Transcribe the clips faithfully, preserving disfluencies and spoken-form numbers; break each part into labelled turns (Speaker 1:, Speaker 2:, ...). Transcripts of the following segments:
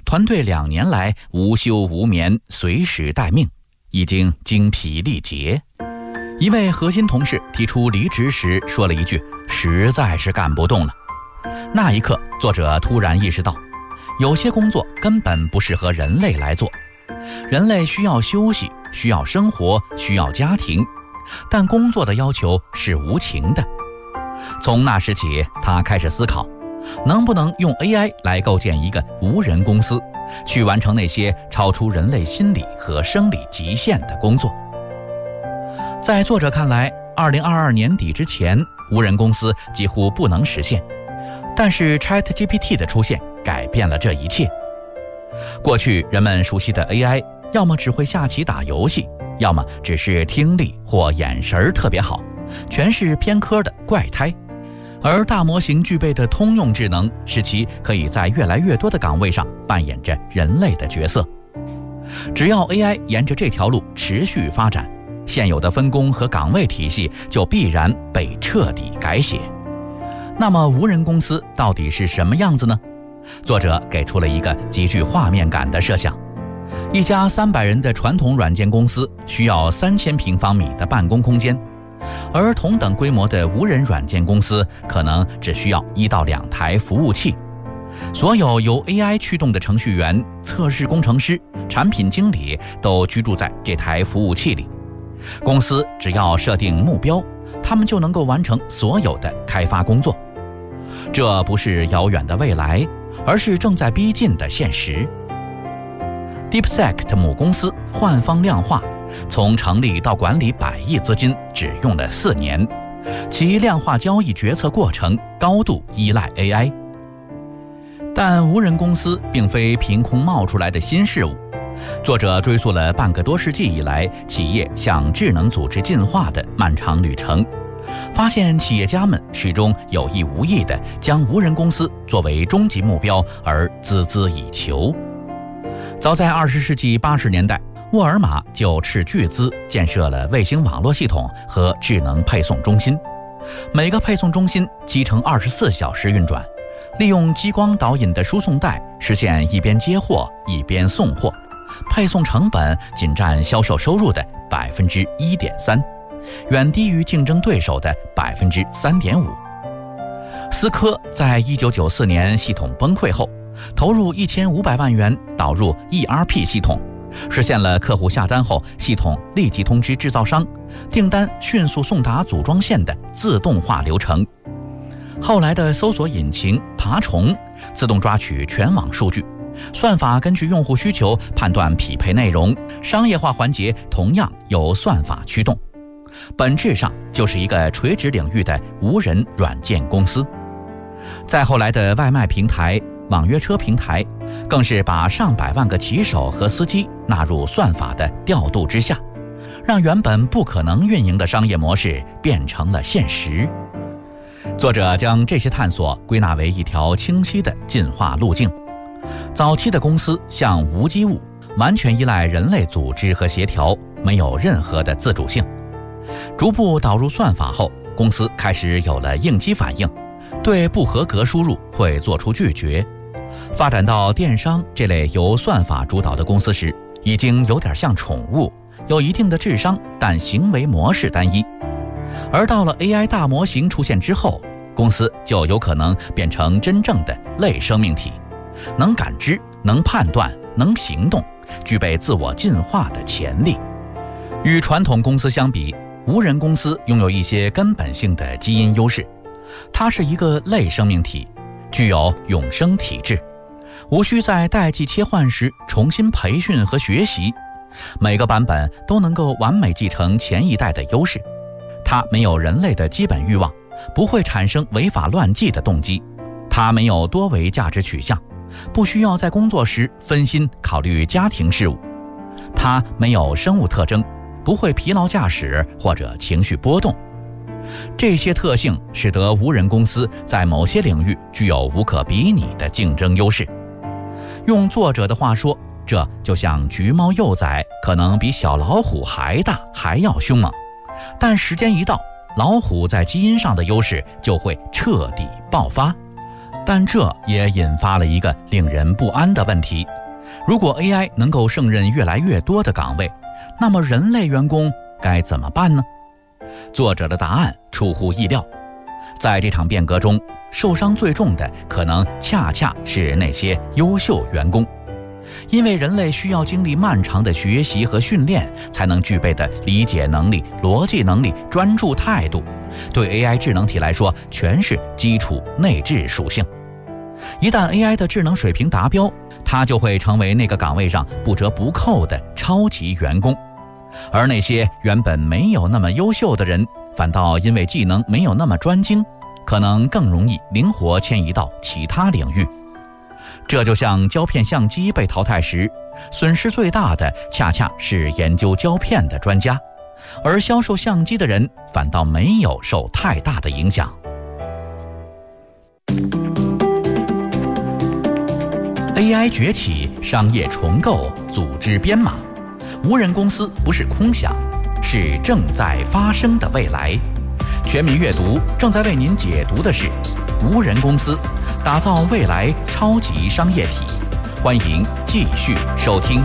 Speaker 1: 团队两年来无休无眠，随时待命，已经精疲力竭。一位核心同事提出离职时说了一句：“实在是干不动了。”那一刻，作者突然意识到，有些工作根本不适合人类来做。人类需要休息，需要生活，需要家庭，但工作的要求是无情的。从那时起，他开始思考，能不能用 A I 来构建一个无人公司，去完成那些超出人类心理和生理极限的工作。在作者看来，二零二二年底之前，无人公司几乎不能实现。但是 ChatGPT 的出现改变了这一切。过去人们熟悉的 A I， 要么只会下棋打游戏，要么只是听力或眼神特别好，全是偏科的怪胎。而大模型具备的通用智能，使其可以在越来越多的岗位上扮演着人类的角色。只要 A I 沿着这条路持续发展，现有的分工和岗位体系就必然被彻底改写。那么无人公司到底是什么样子呢？作者给出了一个极具画面感的设想。一家三百人的传统软件公司需要三千平方米的办公空间，而同等规模的无人软件公司可能只需要一到两台服务器。所有由 A I 驱动的程序员、测试工程师、产品经理都居住在这台服务器里。公司只要设定目标，他们就能够完成所有的开发工作。这不是遥远的未来，而是正在逼近的现实。DeepSeek 的母公司幻方量化，从成立到管理百亿资金只用了四年，其量化交易决策过程高度依赖 A I。但无人公司并非凭空冒出来的新事物。作者追溯了半个多世纪以来企业向智能组织进化的漫长旅程，发现企业家们始终有意无意地将无人公司作为终极目标而孜孜以求。早在二十世纪八十年代，沃尔玛就斥巨资建设了卫星网络系统和智能配送中心，每个配送中心七乘二十四小时运转，利用激光导引的输送带实现一边接货一边送货，配送成本仅占销售收入的 百分之一点三， 远低于竞争对手的 百分之三点五。 思科在一九九四年系统崩溃后，投入一千五百万元导入 E R P 系统，实现了客户下单后系统立即通知制造商，订单迅速送达组装线的自动化流程。后来的搜索引擎爬虫自动抓取全网数据，算法根据用户需求判断匹配内容，商业化环节同样由算法驱动，本质上就是一个垂直领域的无人软件公司。再后来的外卖平台、网约车平台，更是把上百万个骑手和司机纳入算法的调度之下，让原本不可能运营的商业模式变成了现实。作者将这些探索归纳为一条清晰的进化路径。早期的公司像无机物，完全依赖人类组织和协调，没有任何的自主性。逐步导入算法后，公司开始有了应激反应，对不合格输入会做出拒绝。发展到电商这类由算法主导的公司时，已经有点像宠物，有一定的智商，但行为模式单一。而到了 A I 大模型出现之后，公司就有可能变成真正的类生命体，能感知，能判断，能行动，具备自我进化的潜力。与传统公司相比，无人公司拥有一些根本性的基因优势。它是一个类生命体，具有永生体质，无需在代际切换时重新培训和学习，每个版本都能够完美继承前一代的优势。它没有人类的基本欲望，不会产生违法乱纪的动机。它没有多维价值取向，不需要在工作时分心考虑家庭事务。它没有生物特征，不会疲劳驾驶或者情绪波动。这些特性使得无人公司在某些领域具有无可比拟的竞争优势。用作者的话说，这就像橘猫幼崽可能比小老虎还大，还要凶猛，但时间一到，老虎在基因上的优势就会彻底爆发。 但这也引发了一个令人不安的问题：如果 A I 能够胜任越来越多的岗位，那么人类员工该怎么办呢？作者的答案出乎意料，在这场变革中，受伤最重的可能恰恰是那些优秀员工。因为人类需要经历漫长的学习和训练，才能具备的理解能力、逻辑能力、专注态度，对 A I 智能体来说全是基础内置属性。一旦 A I 的智能水平达标，它就会成为那个岗位上不折不扣的超级员工。而那些原本没有那么优秀的人，反倒因为技能没有那么专精，可能更容易灵活迁移到其他领域。这就像胶片相机被淘汰时，损失最大的恰恰是研究胶片的专家，而销售相机的人反倒没有受太大的影响。A I 崛起，商业重构，组织编码，无人公司不是空想，是正在发生的未来。全民阅读正在为您解读的是无人公司，打造未来超级商业体。欢迎继续收听。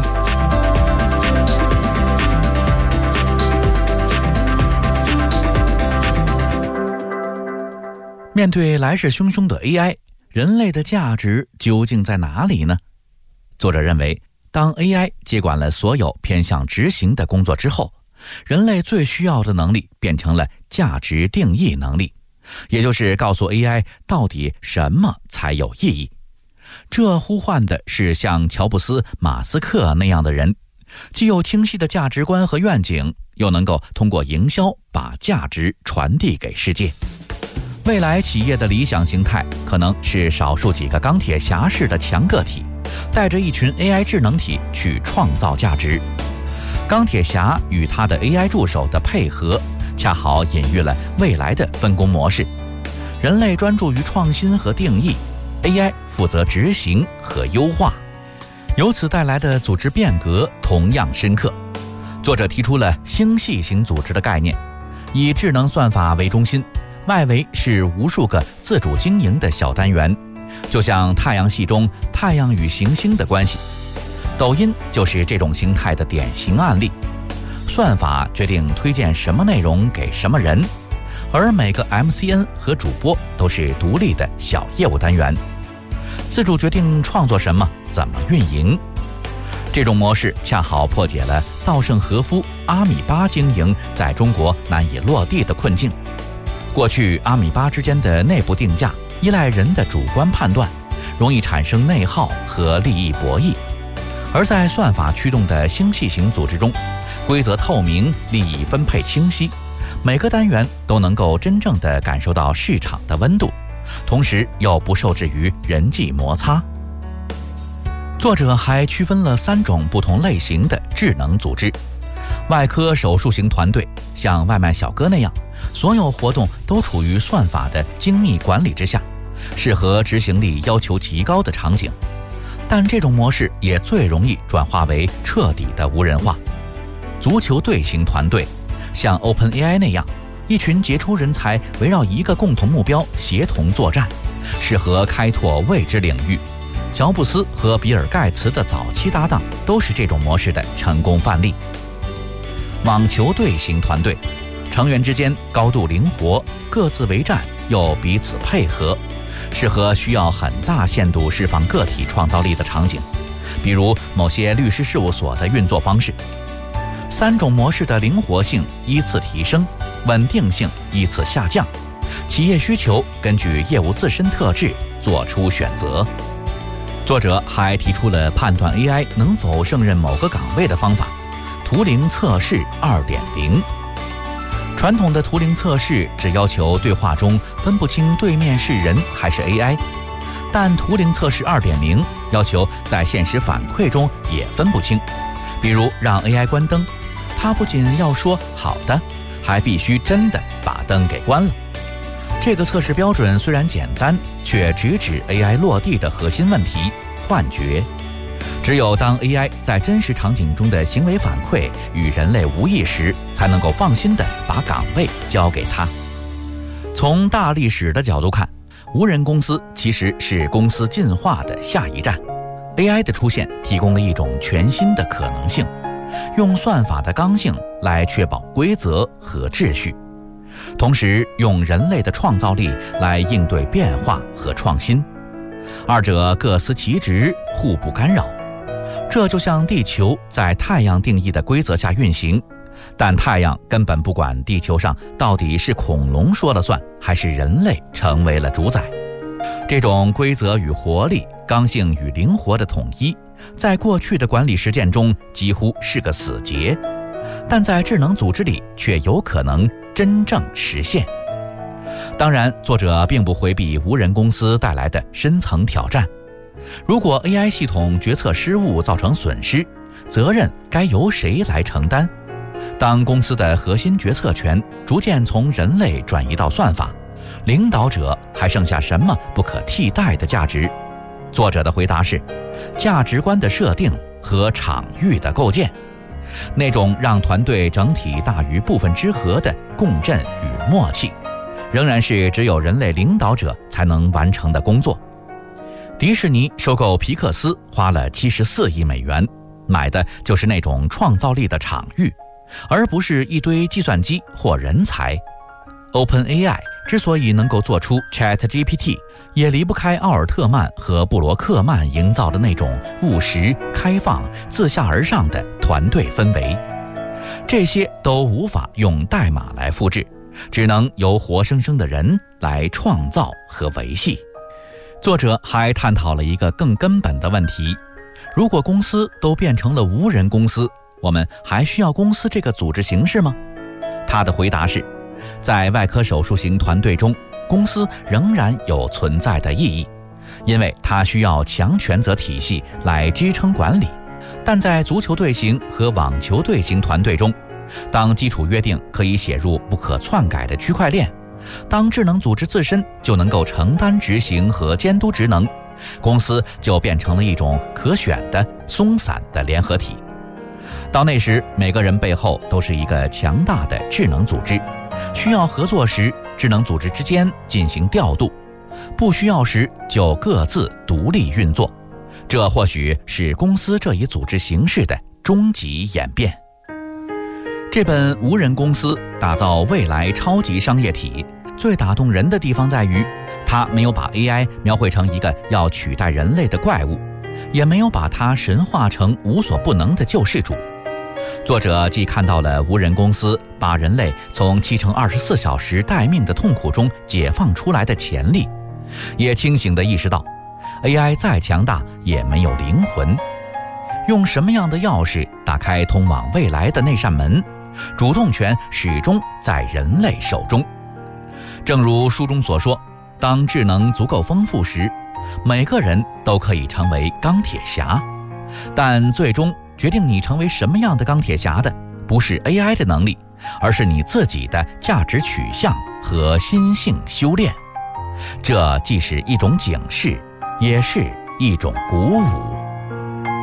Speaker 1: 面对来势汹汹的 A I， 人类的价值究竟在哪里呢？作者认为，当 A I 接管了所有偏向执行的工作之后，人类最需要的能力变成了价值定义能力，也就是告诉 A I 到底什么才有意义。这呼唤的是像乔布斯、马斯克那样的人，既有清晰的价值观和愿景，又能够通过营销把价值传递给世界。未来企业的理想形态可能是少数几个钢铁侠式的强个体，带着一群 A I 智能体去创造价值。钢铁侠与他的 A I 助手的配合，恰好隐喻了未来的分工模式。人类专注于创新和定义， A I 负责执行和优化，由此带来的组织变革同样深刻。作者提出了星系型组织的概念，以智能算法为中心，外围是无数个自主经营的小单元，就像太阳系中太阳与行星的关系。抖音就是这种形态的典型案例。算法决定推荐什么内容给什么人，而每个 M C N 和主播都是独立的小业务单元，自主决定创作什么、怎么运营。这种模式恰好破解了稻盛和夫、阿米巴经营在中国难以落地的困境。过去阿米巴之间的内部定价依赖人的主观判断，容易产生内耗和利益博弈。而在算法驱动的星系型组织中，规则透明，利益分配清晰，每个单元都能够真正地感受到市场的温度，同时又不受制于人际摩擦。作者还区分了三种不同类型的智能组织：外科手术型团队，像外卖小哥那样，所有活动都处于算法的精密管理之下，适合执行力要求极高的场景。但这种模式也最容易转化为彻底的无人化。足球队型团队，像 OpenAI 那样，一群杰出人才围绕一个共同目标协同作战，适合开拓未知领域。乔布斯和比尔盖茨的早期搭档都是这种模式的成功范例。网球队型团队，成员之间高度灵活，各自为战又彼此配合，适合需要很大限度释放个体创造力的场景，比如某些律师事务所的运作方式。三种模式的灵活性依次提升，稳定性依次下降，企业需求根据业务自身特质做出选择。作者还提出了判断 A I 能否胜任某个岗位的方法——图灵测试 二点零。传统的图灵测试只要求对话中分不清对面是人还是 A I， 但图灵测试 二点零 要求在现实反馈中也分不清，比如让 A I 关灯，它不仅要说好的，还必须真的把灯给关了。这个测试标准虽然简单，却直指 A I 落地的核心问题——幻觉。只有当 A I 在真实场景中的行为反馈与人类无异时，才能够放心地把岗位交给他。从大历史的角度看， 无人公司其实是公司进化的下一站。A I 的出现提供了一种全新的可能性，用算法的刚性来确保规则和秩序，同时用人类的创造力来应对变化和创新，二者各司其职，互不干扰。这就像地球在太阳定义的规则下运行，但太阳根本不管地球上到底是恐龙说了算，还是人类成为了主宰。这种规则与活力、刚性与灵活的统一，在过去的管理实践中几乎是个死结，但在智能组织里却有可能真正实现。当然，作者并不回避无人公司带来的深层挑战。如果 A I 系统决策失误造成损失，责任该由谁来承担？当公司的核心决策权逐渐从人类转移到算法，领导者还剩下什么不可替代的价值？作者的回答是：价值观的设定和场域的构建，那种让团队整体大于部分之和的共振与默契，仍然是只有人类领导者才能完成的工作。迪士尼收购皮克斯花了七十四亿美元，买的就是那种创造力的场域，而不是一堆计算机或人才。OpenAI 之所以能够做出 ChatGPT， 也离不开奥尔特曼和布罗克曼营造的那种务实、开放、自下而上的团队氛围。这些都无法用代码来复制，只能由活生生的人来创造和维系。作者还探讨了一个更根本的问题：如果公司都变成了无人公司，我们还需要公司这个组织形式吗？他的回答是：在外科手术型团队中，公司仍然有存在的意义，因为它需要强权责体系来支撑管理。但在足球队型和网球队型团队中，当基础约定可以写入不可篡改的区块链，当智能组织自身就能够承担执行和监督职能，公司就变成了一种可选的松散的联合体。到那时，每个人背后都是一个强大的智能组织，需要合作时，智能组织之间进行调度；不需要时，就各自独立运作。这或许是公司这一组织形式的终极演变。这本《无人公司：打造未来超级商业体》最打动人的地方在于，它没有把 A I 描绘成一个要取代人类的怪物，也没有把它神化成无所不能的救世主。作者既看到了无人公司把人类从七乘二十四小时待命的痛苦中解放出来的潜力，也清醒地意识到 A I 再强大也没有灵魂。用什么样的钥匙打开通往未来的那扇门，主动权始终在人类手中。正如书中所说，当智能足够丰富时，每个人都可以成为钢铁侠，但最终决定你成为什么样的钢铁侠的，不是 A I 的能力，而是你自己的价值取向和心性修炼。这既是一种警示，也是一种鼓舞。